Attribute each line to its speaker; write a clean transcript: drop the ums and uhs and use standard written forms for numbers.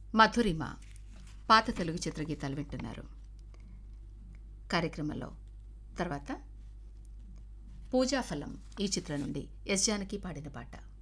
Speaker 1: మధురిమ పాత తెలుగు చిత్రగీతాలు వింటున్నారు. కార్యక్రమంలో తర్వాత పూజాఫలం ఈ చిత్రం నుండి ఎస్ జానకి పాడిన పాట.